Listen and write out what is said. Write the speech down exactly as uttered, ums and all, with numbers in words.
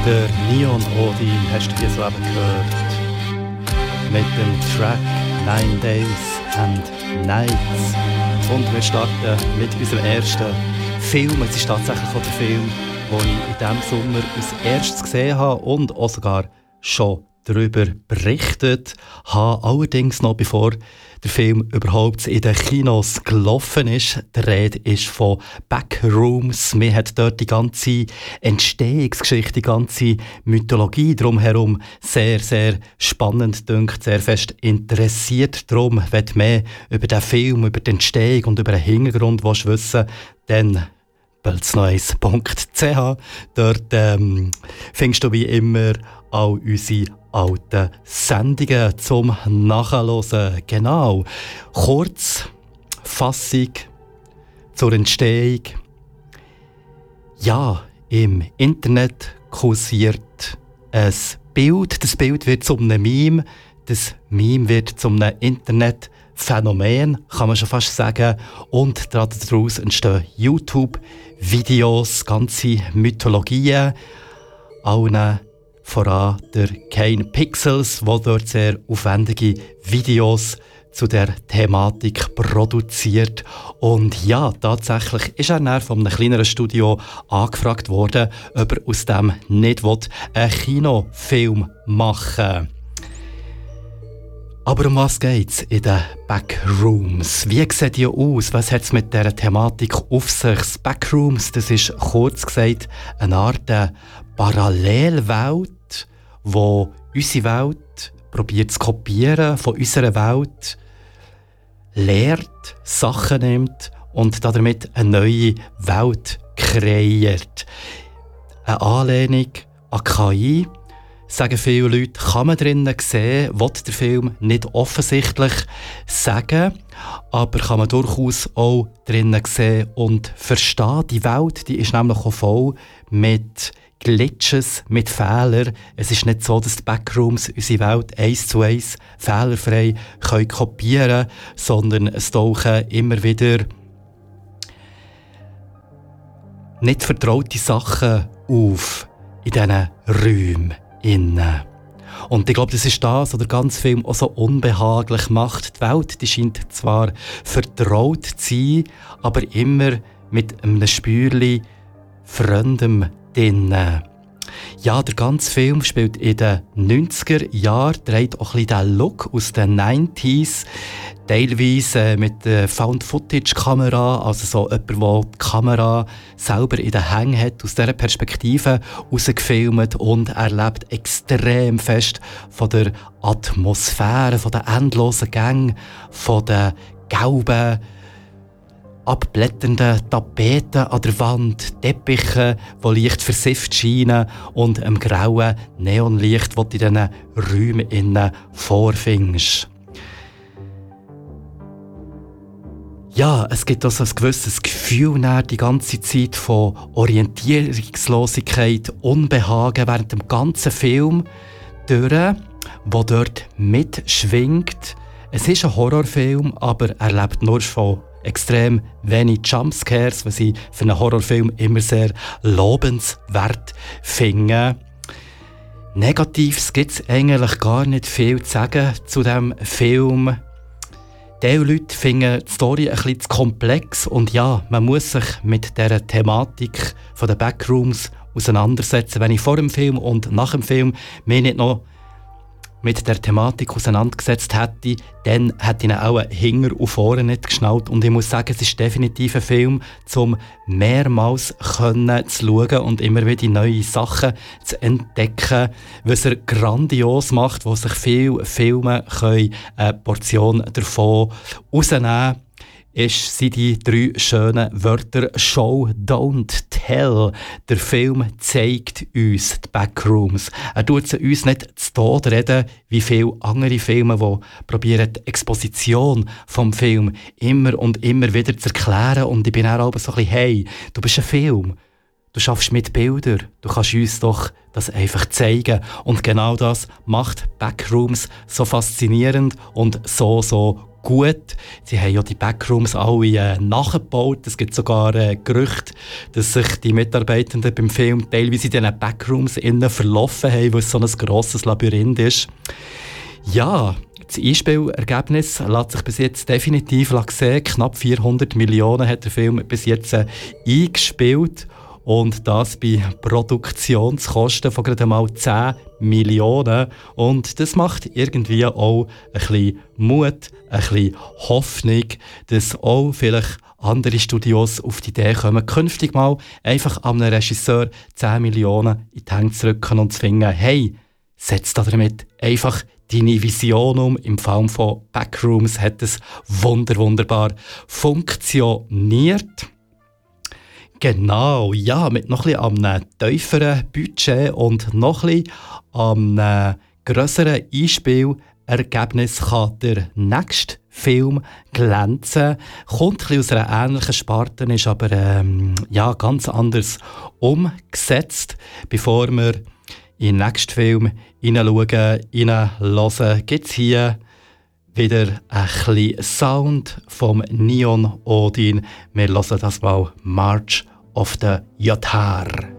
Der Neon Odin hast du hier so eben gehört. Mit dem Track Nine Days and Nights. Und wir starten mit unserem ersten Film. Es ist tatsächlich auch der Film, den ich in diesem Sommer als erstes gesehen habe und auch sogar schon darüber berichtet habe. Allerdings noch bevor der Film überhaupt in den Kinos gelaufen ist. Die Rede ist von Backrooms. Mir hat dort die ganze Entstehungsgeschichte, die ganze Mythologie drumherum sehr, sehr spannend gedacht, sehr fest interessiert. Darum, wenn du mehr über den Film, über die Entstehung und über den Hintergrund willst wissen, dann belzneues punkt c h. Dort ähm, findest du wie immer all unsere alten Sendungen zum Nachhören. Genau. Kurz, Fassung zur Entstehung. Ja, im Internet kursiert ein Bild. Das Bild wird zu einem Meme. Das Meme wird zu einem Internetphänomen, kann man schon fast sagen. Und daraus entstehen YouTube-Videos, ganze Mythologien. Allen voran der Kane Pixels, der dort sehr aufwendige Videos zu der Thematik produziert. Und ja, tatsächlich ist er dann von einem kleineren Studio angefragt worden, ob er aus dem nicht einen Kinofilm machen will. Aber um was geht es in den Backrooms? Wie sehen die aus? Was hat es mit dieser Thematik auf sich? Das Backrooms, das ist kurz gesagt eine Art Parallelwelt, wo unsere Welt probiert zu kopieren von unserer Welt, lehrt, Sachen nimmt und damit eine neue Welt kreiert. Eine Anlehnung an K I, sagen viele Leute, kann man drinnen sehen, will der Film nicht offensichtlich sagen, aber kann man durchaus auch drinnen sehen und verstehen. Die Welt, die ist nämlich auch voll mit Glitches, mit Fehlern. Es ist nicht so, dass die Backrooms unsere Welt eins zu eins fehlerfrei können kopieren können, sondern es tauchen immer wieder nicht vertraute Sachen auf in diesen Räumen. Innen. Und ich glaube, das ist das, was der ganze Film auch so unbehaglich macht. Die Welt, die scheint zwar vertraut zu sein, aber immer mit einem Spürchen Fremdem drin. Ja, der ganze Film spielt in den neunziger Jahren, trägt auch ein bisschen den Look aus den neunziger, teilweise mit der Found-Footage-Kamera, also so jemand, der die Kamera selber in den Hängen hat, aus dieser Perspektive rausgefilmt und er lebt extrem fest von der Atmosphäre, von den endlosen Gängen, von den gelben, abblätternden Tapeten an der Wand, Teppiche, die leicht versifft scheinen und einem grauen Neonlicht, das du in diesen Räumen innen vorfindest. Ja, es gibt also ein gewisses Gefühl die ganze Zeit von Orientierungslosigkeit, Unbehagen während dem ganzen Film durch, wo dort mitschwingt. Es ist ein Horrorfilm, aber er lebt nur von extrem wenig Jumpscares, was ich für einen Horrorfilm immer sehr lobenswert finde. Negatives gibt es eigentlich gar nicht viel zu sagen zu diesem Film. Die Leute finden die Story ein bisschen zu komplex und ja, man muss sich mit dieser Thematik von den Backrooms auseinandersetzen. Wenn ich vor dem Film und nach dem Film mich nicht noch mit der Thematik auseinandergesetzt hätte, dann hätte ich ihn auch hinter und vorne nicht geschnallt. Und ich muss sagen, es ist definitiv ein Film, um mehrmals können zu schauen und immer wieder neue Sachen zu entdecken, was er grandios macht, wo sich viele Filme können eine Portion davon rausnehmen können. Es sind die drei schönen Wörter Show, Don't Tell. Der Film zeigt uns die Backrooms. Er tut sie uns nicht zu Tode reden, wie viele andere Filme, die probieren, die Exposition vom Film immer und immer wieder zu erklären. Und ich bin auch so ein bisschen, hey, du bist ein Film. Du schaffst mit Bildern. Du kannst uns doch das einfach zeigen. Und genau das macht Backrooms so faszinierend und so, so gut. Sie haben ja die Backrooms alle äh, nachgebaut. Es gibt sogar äh, Gerüchte, dass sich die Mitarbeitenden beim Film teilweise in diesen Backrooms innen verlaufen haben, weil es so ein grosses Labyrinth ist. Ja, das Einspielergebnis lässt sich bis jetzt definitiv sehen. Knapp vierhundert Millionen hat der Film bis jetzt äh, eingespielt. Und das bei Produktionskosten von gerade mal zehn Millionen. Und das macht irgendwie auch ein bisschen Mut, ein bisschen Hoffnung, dass auch vielleicht andere Studios auf die Idee kommen, künftig mal einfach an einen Regisseur zehn Millionen in die Hände zu rücken und zu finden, hey, setz damit einfach deine Vision um. Im Fall von Backrooms hat es wunder, wunderbar funktioniert. Genau, ja, mit noch ein bisschen einem tieferen Budget und noch ein bisschen einem grösseren Einspielergebnis kann der nächste Film glänzen. Kommt ein bisschen aus einer ähnlichen Sparte, ist aber ähm, ja, ganz anders umgesetzt. Bevor wir in den nächsten Film hineinschauen, hineinhören, gibt es hier wieder ein bisschen Sound vom Neon Odin. Wir hören das mal March of the Yotar.